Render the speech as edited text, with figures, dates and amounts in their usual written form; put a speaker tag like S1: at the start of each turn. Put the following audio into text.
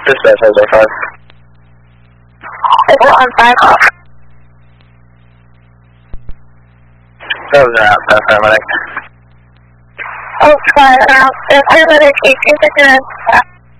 S1: Dispatch has our 5.
S2: It's on 5.
S1: That was around paramedic.
S2: Oh, sorry, paramedic 1859.